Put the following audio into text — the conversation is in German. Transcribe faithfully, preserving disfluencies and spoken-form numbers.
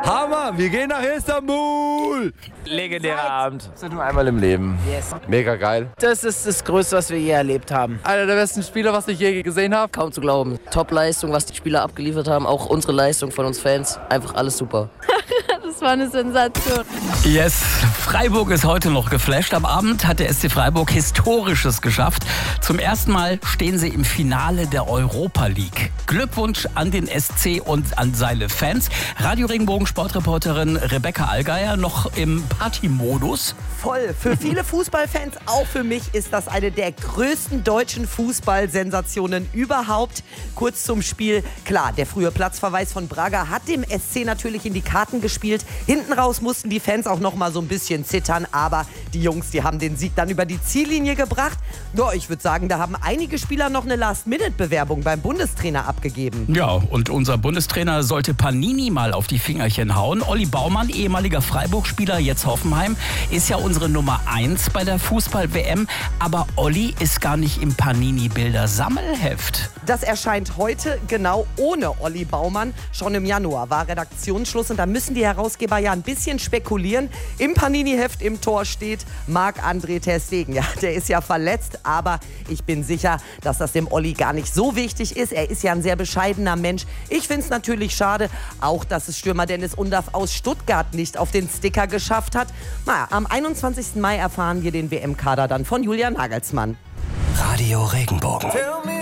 Hammer, wir gehen nach Istanbul. Legendärer Abend. Das ist nur einmal im Leben. Yes. Mega geil. Das ist das Größte, was wir je erlebt haben. Einer der besten Spieler, was ich je gesehen habe. Kaum zu glauben. Top-Leistung, was die Spieler abgeliefert haben. Auch unsere Leistung von uns Fans. Einfach alles super. Das war eine Sensation. Yes, Freiburg ist heute noch geflasht. Am Abend hat der S C Freiburg Historisches geschafft. Zum ersten Mal stehen sie im Finale der Europa League. Glückwunsch an den S C und an seine Fans. Radio Regenbogen Sportreporterin Rebecca Allgeier noch im Partymodus. Voll. Für viele Fußballfans, auch für mich, ist das eine der größten deutschen Fußballsensationen überhaupt. Kurz zum Spiel. Klar, der frühe Platzverweis von Braga hat dem S C natürlich in die Karten gespielt. Hinten raus mussten die Fans auch noch mal so ein bisschen zittern, aber die Jungs, die haben den Sieg dann über die Ziellinie gebracht. Ja, ich würde sagen, da haben einige Spieler noch eine Last-Minute-Bewerbung beim Bundestrainer abgegeben. Ja, und unser Bundestrainer sollte Panini mal auf die Fingerchen hauen. Olli Baumann, ehemaliger Freiburg-Spieler, jetzt Hoffenheim, ist ja unsere Nummer eins bei der Fußball-W M. Aber Olli ist gar nicht im Panini-Bilder-Sammelheft. Das erscheint heute genau ohne Olli Baumann. Schon im Januar war Redaktionsschluss und da müssen die Herausgeber ja ein bisschen spekulieren. Im Panini-Heft im Tor steht Marc-André ter Stegen. Ja, der ist ja verletzt, aber ich bin sicher, dass das dem Olli gar nicht so wichtig ist. Er ist ja ein sehr bescheidener Mensch. Ich finde es natürlich schade, auch dass es Stürmer Dennis Undaff aus Stuttgart nicht auf den Sticker geschafft hat. Naja, am einundzwanzigsten Mai erfahren wir den W M-Kader dann von Julian Nagelsmann. Radio Regenbogen.